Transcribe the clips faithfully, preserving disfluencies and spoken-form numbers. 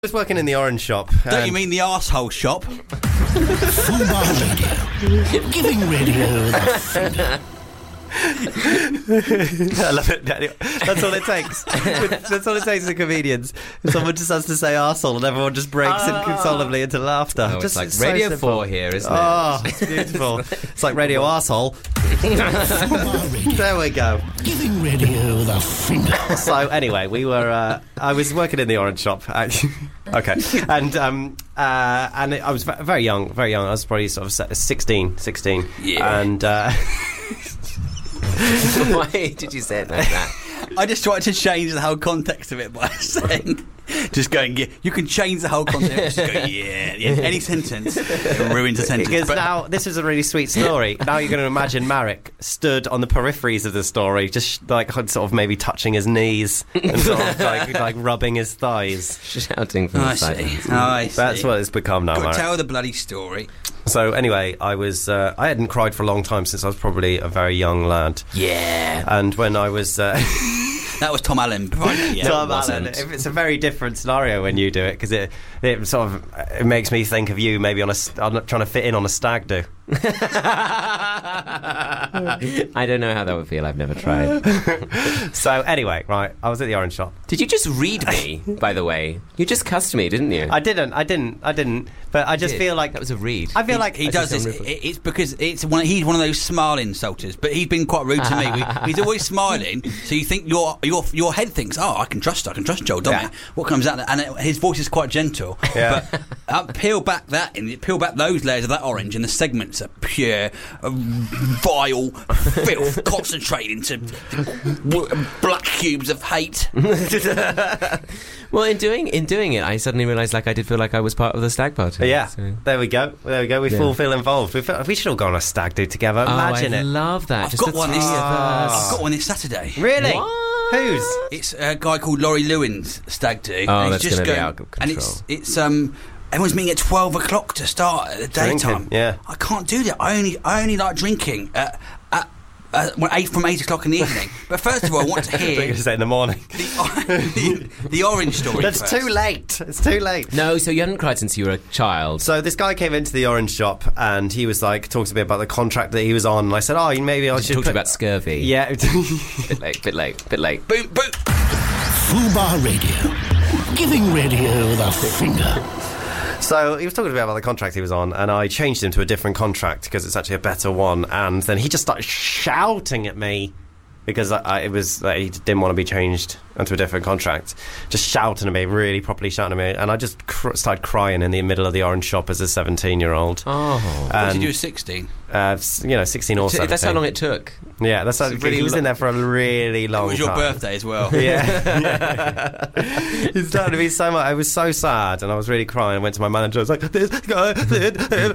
I was working in the orange shop. Don't you mean the arsehole shop? Fubar Radio. Giving radio the finger. I love it. That's all it takes. That's all it takes in comedians. Someone just has to say arsehole and everyone just breaks oh. inconsolably into laughter. Oh, just, it's like Radio so four here, isn't it? Oh, it's beautiful. It's like Radio Arsehole. There we go. Giving radio the finger. So anyway, we were. Uh, I was working in the orange shop. Okay, and um, uh, and I was very young, very young. I was probably sort of sixteen, sixteen. Yeah. And. Uh, Why did you say it like that? I just tried to change the whole context of it by saying, just going, yeah, you can change the whole context. Just go, yeah, yeah. Any sentence it ruins a sentence. Because but now, this is a really sweet story. Now you're going to imagine Marek stood on the peripheries of the story, just like sort of maybe touching his knees and sort of like, like rubbing his thighs. Shouting from oh, the I see. sidelines. Oh, I see. That's what it's become now, Got Marek. to tell the bloody story. So anyway, I was uh, I hadn't cried for a long time since I was probably a very young lad. Yeah. And when I was uh, that was Tom Allen. Right? Yeah, Tom Allen. It's a very different scenario when you do it because it it sort of it makes me think of you maybe on a on, trying to fit in on a stag do. I don't know how that would feel. I've never tried. So anyway, right, I was at the orange shop. Did you just read me? By the way, you just cussed me, didn't you? I didn't. I didn't. I didn't. But I just feel like that was a read. I feel he, like he does this. It, it's because it's one. He's one of those smile insulters, but he's been quite rude to me. We, he's always smiling, so you think your your your head thinks, oh, I can trust, I can trust Joel Dommett. Yeah. What comes out, and it, his voice is quite gentle. Yeah. But uh, peel back that, and peel back those layers of that orange, and the segments are pure, uh, vile filth concentrated into w- black cubes of hate. Well, in doing in doing it, I suddenly realised, like, I did feel like I was part of the stag party. Yeah, so. there we go. There we go. We yeah. all feel involved. We, feel, we should all go on a stag do together. Imagine oh, I it. love that. I've Just got the one. three This, of us. I've got one this Saturday. Really? What? Whose? It's a guy called Laurie Lewin's stag do. Oh, and that's just going to be going, out of control. And it's it's um. Everyone's meeting at twelve o'clock to start at the daytime. Drinking, yeah. I can't do that. I only I only like drinking at, at, at well, eight from eight o'clock in the evening. But first of all, I want to I thought you were hear going to say in the morning. the, the, the orange story. That's first. too late. It's too late. No, so you hadn't cried since you were a child. So this guy came into the orange shop and he was like, talked to me about the contract that he was on. And I said, oh, maybe I should talk put... about scurvy. Yeah. bit late, bit late, bit late. Boom, boom. Fubar Radio. Giving radio the finger. So he was talking to me about the contract he was on, and I changed him to a different contract because it's actually a better one. And then he just started shouting at me because I, I, it was like, he didn't want to be changed into a different contract. Just shouting at me, really properly shouting at me, and I just cr- started crying in the middle of the orange shop as a seventeen-year-old. Oh, What did you do at sixteen? Uh, you know, sixteen or seventeen. That's how long it took. Yeah, that's how, really he was lo- in there for a really long time. It was your time. birthday as well. Yeah. It started to be so much. I was so sad and I was really crying. I went to my manager. I was like, this guy did,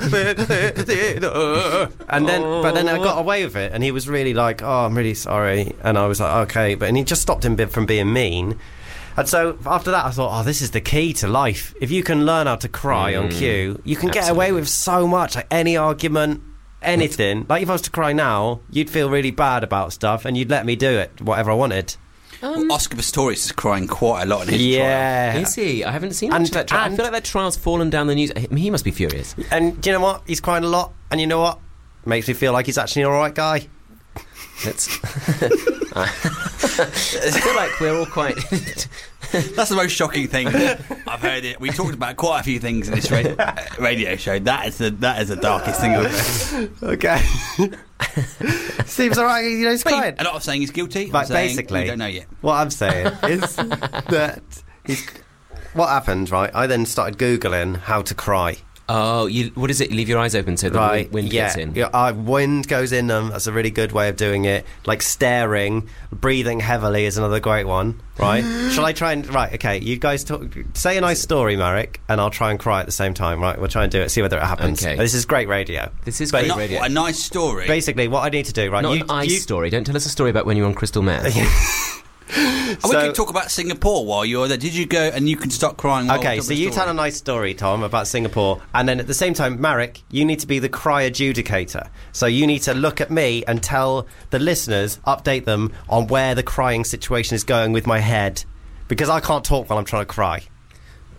and then, but then I got away with it, and he was really like, oh, I'm really sorry. And I was like, okay, but and he just stopped him from being mean. And so after that I thought, oh, this is the key to life. If you can learn how to cry mm, on cue, you can absolutely. get away with so much, like any argument, anything. Like if I was to cry now, you'd feel really bad about stuff and you'd let me do it, whatever I wanted. Um, well, Oscar Pistorius is crying quite a lot in his yeah. trial. Is he? I haven't seen and, much of that trial. and, I feel like that trial's fallen down the news. He must be furious. And do you know what? He's crying a lot. And you know what? Makes me feel like he's actually an alright guy. It's I feel like we're all quite... That's the most shocking thing I've heard. It. We talked about quite a few things in this ra- radio show. That is the that is the darkest thing I've heard. Okay. Seems alright, you know, he's crying. A lot of saying he's guilty. But saying basically, we don't know yet. What I'm saying is that he's... What happened, right? I then started Googling how to cry. Oh, you, what is it? You leave your eyes open so the right, wind yeah, gets in? Yeah, uh, wind goes in them. That's a really good way of doing it. Like staring, breathing heavily is another great one, right? Shall I try and... Right, okay, you guys talk, say a nice story, Marek, and I'll try and cry at the same time, right? We'll try and do it, see whether it happens. Okay. This is great radio. This is but great Not, radio. What, a nice story. Basically, what I need to do, right? Not you, an ice you, story. Don't tell us a story about when you were on crystal meth. And So- we could talk about Singapore while you were there. Did you go and you can start crying? While Okay, we so tell you the tell story? a nice story, Tom, about Singapore, and then at the same time, Marek, you need to be the cry adjudicator. So you need to look at me and tell the listeners, update them on where the crying situation is going with my head, because I can't talk while I'm trying to cry.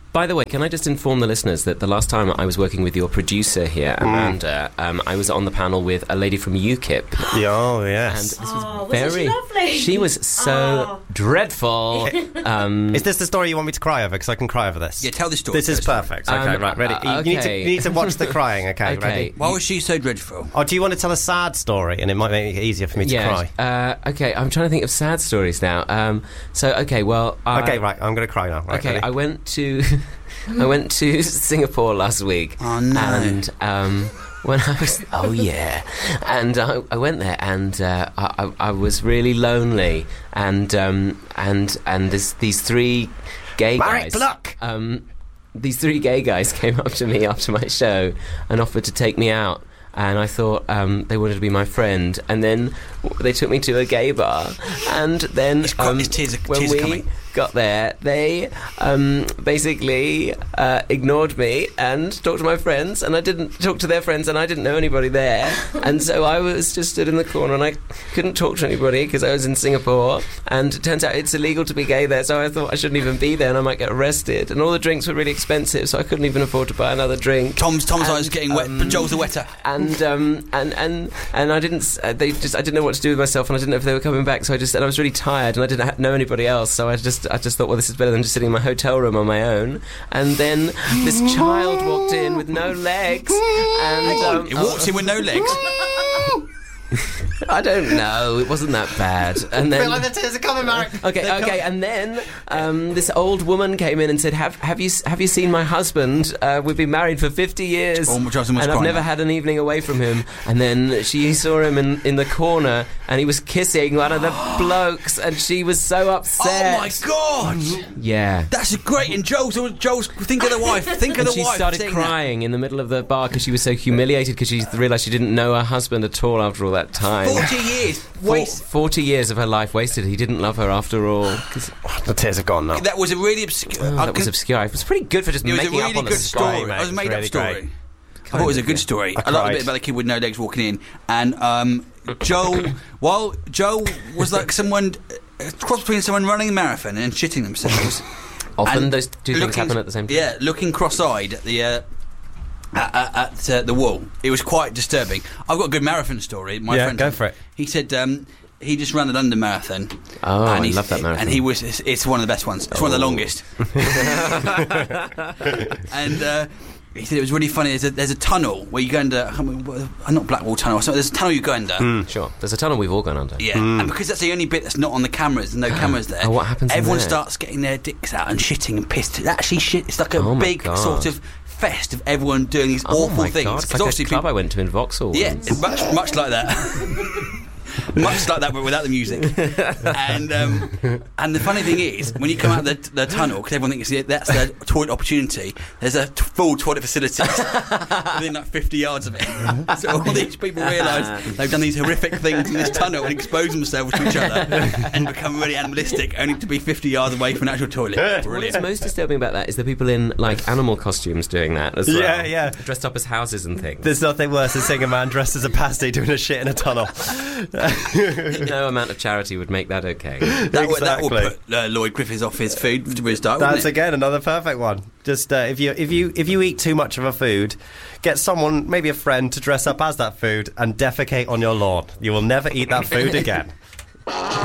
By the way, can I just inform the listeners that the last time I was working with your producer here, Amanda, mm. um, I was on the panel with a lady from UKIP. Oh, yes. And this was oh, very... Wasn't she lovely? She was so oh. dreadful. um, is this the story you want me to cry over? Because I can cry over this. Yeah, tell the story. This is perfect. Okay, um, right, ready. Uh, you, okay. need to, you need to watch the crying, okay, okay. ready? Why was she so dreadful? Oh, do you want to tell a sad story? And it might make it easier for me to yeah, cry. Uh, okay, I'm trying to think of sad stories now. Um, so, okay, well... I, okay, right, I'm going to cry now. Right, okay, ready? I went to... I went to Singapore last week. Oh, no. And um, when I was... Oh, yeah. And I, I went there and uh, I, I was really lonely. And um, and and this, these three gay Marek guys... Block! Um, these three gay guys came up to me after my show and offered to take me out. And I thought um, they wanted to be my friend. And then they took me to a gay bar. And then um, tears are, when tears we are coming. got there, they um, basically uh, ignored me and talked to my friends. And I didn't talk to their friends, and I didn't know anybody there. And so I was just stood in the corner, and I couldn't talk to anybody because I was in Singapore. And it turns out it's illegal to be gay there, so I thought I shouldn't even be there and I might get arrested. And all the drinks were really expensive, so I couldn't even afford to buy another drink. Tom's Tom's And, eyes getting wet, um, but Joel's a wetter. And um, and and and I didn't. Uh, they just. I didn't know what to do with myself, and I didn't know if they were coming back. So I just. And I was really tired, and I didn't ha- know anybody else. So I just. I just thought, well, this is better than just sitting in my hotel room on my own. And then this child walked in with no legs, and um, It walks in with no legs. I don't know. It wasn't that bad. And I feel then. like the tears are coming, Marek. Okay, They're okay, coming. and then um, this old woman came in and said, "Have have you have you seen my husband? Uh, we've been married for fifty years, Oh, my God, someone's and I've crying never now. had an evening away from him." And then she saw him in, in the corner, and he was kissing one of the blokes, and she was so upset. Oh my God! Yeah. That's great. And Joel's, Joel's think of the wife. Think of And the she wife. started saying crying in the middle of the bar because she was so humiliated because she realised she didn't know her husband at all after all that time. that. Forty years. Four- Waste. Forty years of her life wasted. He didn't love her after all. 'Cause- The tears are gone now. That was a really obscure. oh, I that was can- obscure. It was pretty good for just It was a making really up on good the spot. story. mate. It was a made-up Really story. great. I thought it was a good story. I I, like the cried. bit about the kid with no legs walking in, and um, Joel. While Joel was like someone a cross between someone running a marathon and shitting themselves. Often and those two things looking- happen at the same time. Yeah, looking cross-eyed at the. Uh, At, at, at uh, the wall, it was quite disturbing. I've got a good marathon story. My Yeah, friend, go for it. He said um, he just ran the London Marathon. Oh, and I he's- love that marathon. And he was. It's, it's one of the best ones. It's one of the Oh. longest. And uh, he said it was really funny. There's a, there's a tunnel where you go under. I can't remember, uh, not Blackwall Tunnel. So there's a tunnel you go under. Sure. There's a tunnel we've all gone under. Yeah, and because that's the only bit that's not on the cameras, and no cameras there. Oh, what happens in Everyone there? starts getting their dicks out and shitting and pissed. It's actually shit. It's like a Oh my big God. sort of fest of everyone doing these Oh awful my things. God, it's 'Cause like obviously a club people- I went to in Vauxhall. yeah, once. it's much much like that. Much like that, but without the music. And um, and the funny thing is, when you come out of the, the tunnel, because everyone thinks that's the toilet opportunity, there's a t- full toilet facility within like fifty yards of it. So all these people realise they've done these horrific things in this tunnel and expose themselves to each other and become really animalistic, only to be fifty yards away from an actual toilet. What's Brilliant. most disturbing about that is the people in like animal costumes doing that as well. Yeah, yeah. Dressed up as houses and things. There's nothing worse than seeing a man dressed as a pasty doing a shit in a tunnel. No amount of charity would make that okay. That, would, that will Exactly. put uh, Lloyd Griffiths off his food to his diet, That's wouldn't it? again another perfect one. Just uh, if you if you if you eat too much of a food, get someone, maybe a friend, to dress up as that food and defecate on your lawn. You will never eat that food again.